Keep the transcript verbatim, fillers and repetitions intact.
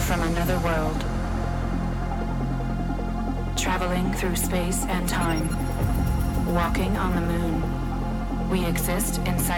from another world. Traveling through space and time. Walking on the moon. We exist inside